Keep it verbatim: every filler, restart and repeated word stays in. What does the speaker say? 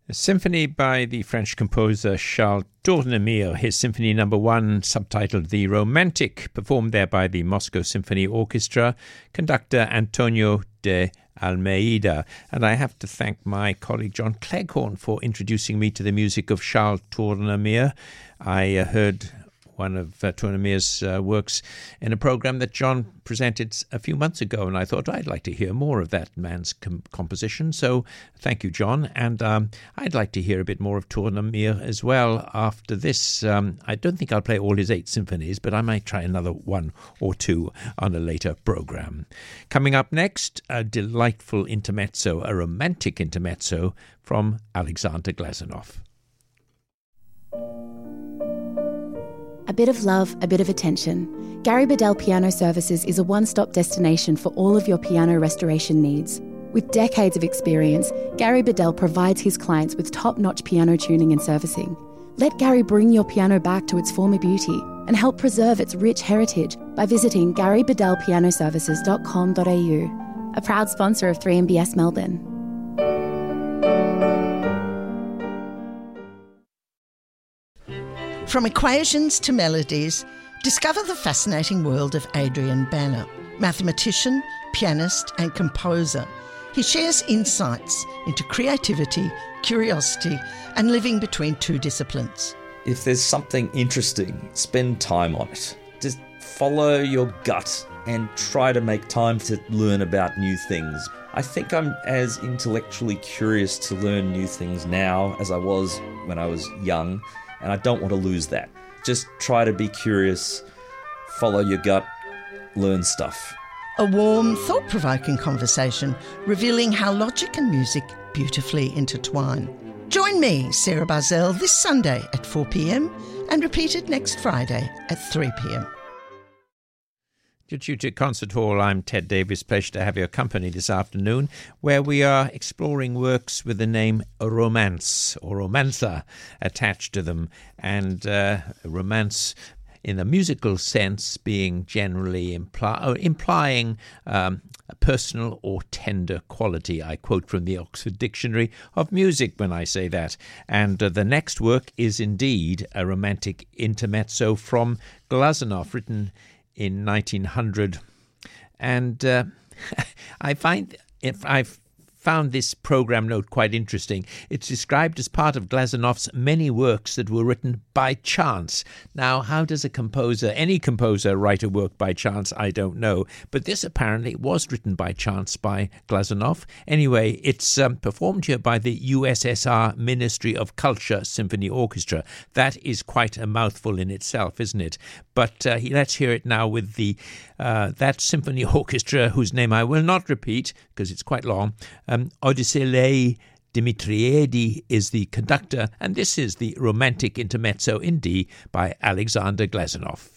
A symphony by the French composer Charles Tournemire, his Symphony Number One, subtitled The Romantic, performed there by the Moscow Symphony Orchestra, conductor Antonio de Almeida. And I have to thank my colleague John Cleghorn for introducing me to the music of Charles Tournemire. I uh, heard one of uh, Tournemire's uh, works in a program that John presented a few months ago, and I thought I'd like to hear more of that man's com- composition. So thank you, John. And um, I'd like to hear a bit more of Tournemire as well after this. Um, I don't think I'll play all his eight symphonies, but I might try another one or two on a later program. Coming up next, a delightful intermezzo, a romantic intermezzo from Alexander Glazunov. A bit of love, a bit of attention. Gary Bedell Piano Services is a one-stop destination for all of your piano restoration needs. With decades of experience, Gary Bedell provides his clients with top-notch piano tuning and servicing. Let Gary bring your piano back to its former beauty and help preserve its rich heritage by visiting gary bedell piano services dot com dot a u, a proud sponsor of three M B S Melbourne. From equations to melodies, discover the fascinating world of Adrian Banner, mathematician, pianist and composer. He shares insights into creativity, curiosity and living between two disciplines. If there's something interesting, spend time on it. Just follow your gut and try to make time to learn about new things. I think I'm as intellectually curious to learn new things now as I was when I was young. And I don't want to lose that. Just try to be curious, follow your gut, learn stuff. A warm, thought-provoking conversation revealing how logic and music beautifully intertwine. Join me, Sarah Barzell, this Sunday at four p.m. and repeated next Friday at three p.m. Tutti Concert Hall, I'm Ted Davis. Pleasure to have your company this afternoon, where we are exploring works with the name romance or romanza attached to them, and uh, romance in a musical sense being generally impli- or implying um, a personal or tender quality. I quote from the Oxford Dictionary of Music when I say that. And uh, the next work is indeed a romantic intermezzo from Glazunov, written in nineteen hundred, and uh, I find if I've found this program note quite interesting. It's described as part of Glazunov's many works that were written by chance. Now, how does a composer, any composer, write a work by chance? I don't know. But this apparently was written by chance by Glazunov. Anyway, it's um, performed here by the U S S R Ministry of Culture Symphony Orchestra. That is quite a mouthful in itself, isn't it? But uh, let's hear it now with the uh, that symphony orchestra, whose name I will not repeat because it's quite long. Um, Odysseus Dimitriadi is the conductor, and this is the romantic intermezzo in D by Alexander Glazunov.